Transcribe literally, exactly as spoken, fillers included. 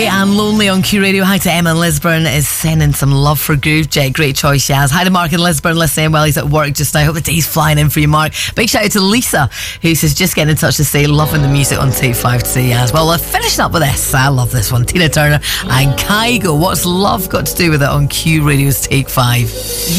And Lonely on Q Radio. Hi to Emma in Lisburn is sending some love for Groove Jet. Great choice, Yaz. Hi to Mark in Lisburn listening while he's at work just now. Hope the day's flying in for you, Mark. Big shout out to Lisa, who says just getting in touch to say loving the music on Take five today, Yaz. Well, we're finishing up with this. I love this one. Tina Turner and Kygo. What's love got to do with it on Q Radio's Take five?